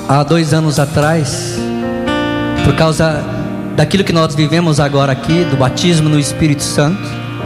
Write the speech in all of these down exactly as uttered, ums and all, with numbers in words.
há dois anos atrás, por causa daquilo que nós vivemos agora aqui, do batismo no Espírito Santo,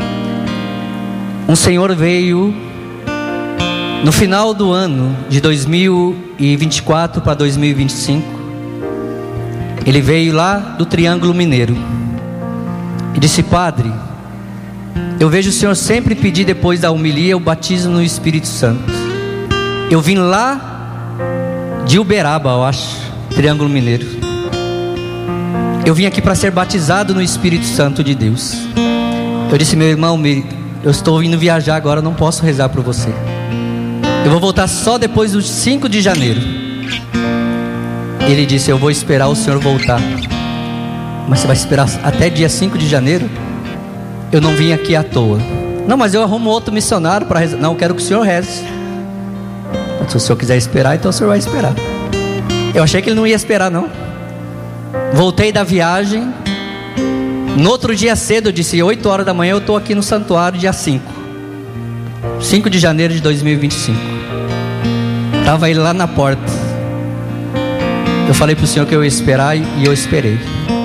um senhor veio no final do ano de dois mil e vinte e quatro para dois mil e vinte e cinco. Ele veio lá do Triângulo Mineiro e disse: Padre, eu vejo o senhor sempre pedir depois da homilia o batismo no Espírito Santo. Eu vim lá de Uberaba, eu acho, Triângulo Mineiro. Eu vim aqui para ser batizado no Espírito Santo de Deus. Eu disse: meu irmão, eu estou indo viajar agora, não posso rezar por você. Eu vou voltar só depois do cinco de janeiro. Ele disse: eu vou esperar o senhor voltar. Mas você vai esperar até dia cinco de janeiro? Eu não vim aqui à toa. Não, mas eu arrumo outro missionário para rezar. Não, eu quero que o senhor reze. Se o senhor quiser esperar, então o senhor vai esperar. Eu achei que ele não ia esperar, não. Voltei da viagem. No outro dia cedo, eu disse: oito horas da manhã eu estou aqui no santuário, dia cinco cinco de janeiro de dois mil e vinte e cinco. Estava ele lá na porta. Eu falei para o senhor que eu ia esperar, e eu esperei.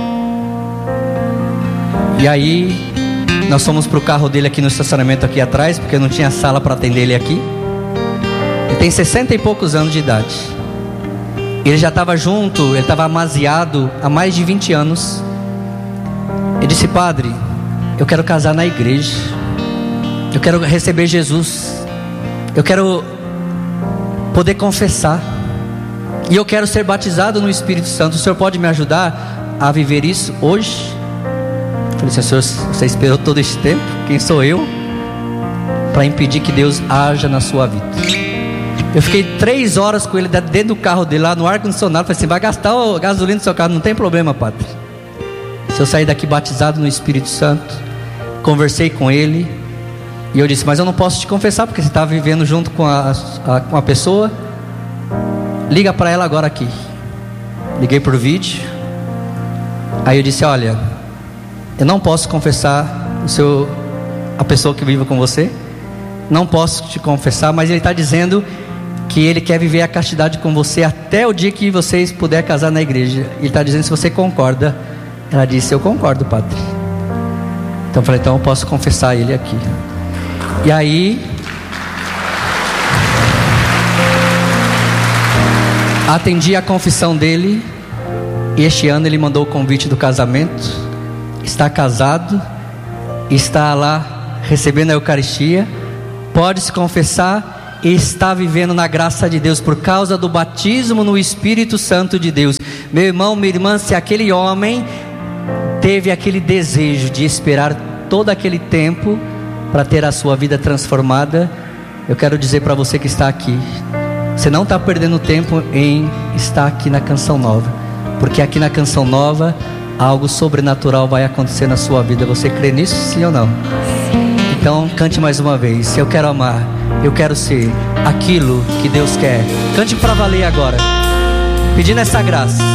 E aí nós fomos para o carro dele aqui no estacionamento aqui atrás, porque não tinha sala para atender ele aqui. Ele tem sessenta e poucos anos de idade. Ele já estava junto, ele estava amaziado há mais de vinte anos. Ele disse: Padre, eu quero casar na igreja, eu quero receber Jesus, eu quero poder confessar, e eu quero ser batizado no Espírito Santo. O senhor pode me ajudar a viver isso hoje? Eu falei: senhor, você esperou todo esse tempo? Quem sou eu para impedir que Deus haja na sua vida? Eu fiquei três horas com ele dentro do carro dele, lá no ar-condicionado. Falei assim: vai gastar o gasolina do seu carro? Não tem problema, Padre. Se eu sair daqui batizado no Espírito Santo. Conversei com ele e eu disse: mas eu não posso te confessar, porque você está vivendo junto com a, a, com a pessoa. Liga para ela agora aqui. Liguei por vídeo. Aí eu disse: olha, eu não posso confessar o seu, a pessoa que vive com você. Não posso te confessar, mas ele está dizendo que ele quer viver a castidade com você até o dia que vocês puderem casar na igreja. Ele está dizendo se você concorda. Ela disse: eu concordo, Padre. Então eu falei: então eu posso confessar ele aqui. E aí atendi a confissão dele. E este ano ele mandou o convite do casamento. Está casado, está lá recebendo a Eucaristia, pode se confessar e está vivendo na graça de Deus por causa do batismo no Espírito Santo de Deus. Meu irmão, minha irmã, se aquele homem teve aquele desejo de esperar todo aquele tempo para ter a sua vida transformada, eu quero dizer para você que está aqui: você não está perdendo tempo em estar aqui na Canção Nova, porque aqui na Canção Nova algo sobrenatural vai acontecer na sua vida. Você crê nisso, sim ou não? Então cante mais uma vez: eu quero amar, eu quero ser aquilo que Deus quer. Cante para valer agora, pedindo essa graça.